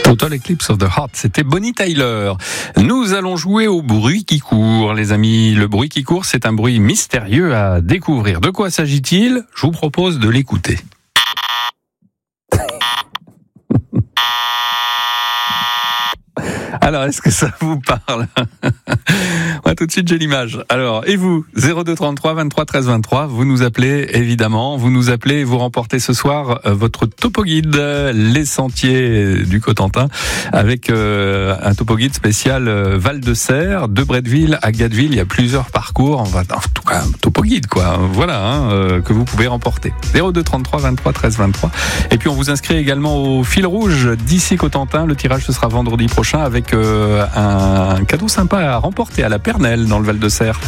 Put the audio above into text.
Total Eclipse of the Heart, c'était Bonnie Tyler. Nous allons jouer au bruit qui court, les amis. Le bruit qui court, c'est un bruit mystérieux à découvrir. De quoi s'agit-il ? Je vous propose de l'écouter. Alors, est-ce que ça vous parle ? Ouais, tout de suite, j'ai l'image. Alors, et vous ? 02 33 23 13 23. Vous nous appelez, évidemment. Vous nous appelez et vous remportez ce soir votre topo guide, les sentiers du Cotentin, avec un topo guide spécial Val de Serre, de Bretteville à Gatteville. Il y a plusieurs parcours. En tout cas, un topo guide, quoi. Voilà, que vous pouvez remporter. 02 33 23 13 23. Et puis, on vous inscrit également au fil rouge d'ici Cotentin. Le tirage, ce sera vendredi prochain avec un cadeau sympa à remporter à la Pernelle dans le Val de Serre.